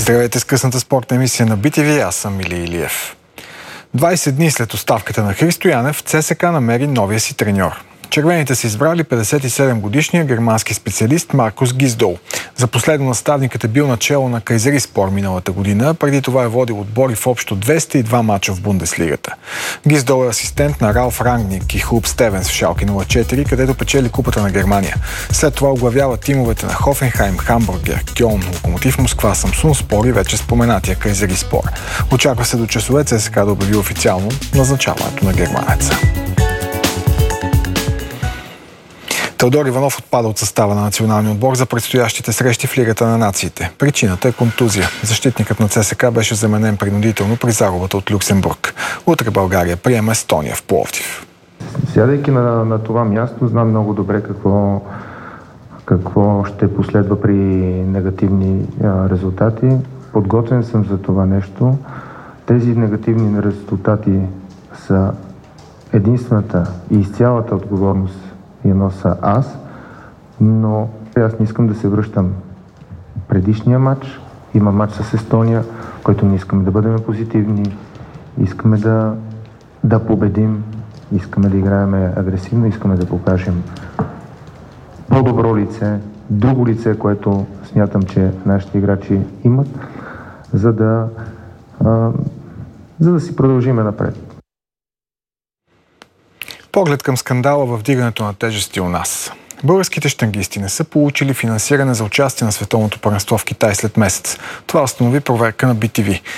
Здравейте с късната спортна емисия на BTV, аз съм Мили Илиев. 20 дни след оставката на Христо Янев, ЦСКА намери новия си треньор. Червените са избрали 57-годишния германски специалист Маркус Гиздол. За последно наставникът е бил начело на Кайзериспор миналата година, преди това е водил отбори в общо 202 мача в Бундеслигата. Гиздол е асистент на Ралф Рангник и Хлуб Стевенс в Шалке 04, където печели Купата на Германия. След това оглавява тимовете на Хофенхайм, Хамбургер, Кьолн, Локомотив Москва, Самсун Спор и вече споменатия Кайзериспор. Очаква се до часове ЦСКА да обяви официално назначаването на германеца. Теодор Иванов отпада от състава на националния отбор за предстоящите срещи в Лигата на нациите. Причината е контузия. Защитникът на ЦСКА беше заменен принудително при загубата от Люксембург. Утре България приема Естония в Пловдив. Сядайки на това място, знам много добре какво ще последва при негативни резултати. Подготвен съм за това нещо. Тези негативни резултати са единствената и изцялата отговорност и носа аз, но аз не искам да се връщам предишния матч. Има матч с Естония, който не искаме да бъдем позитивни, искаме да победим, искаме да играем агресивно, искаме да покажем по-добро лице, друго лице, което смятам, че нашите играчи имат, за да си продължиме напред. Поглед към скандала във вдигането на тежести у нас. Българските щангисти не са получили финансиране за участие на световното първенство в Китай след месец. Това установи проверка на BTV.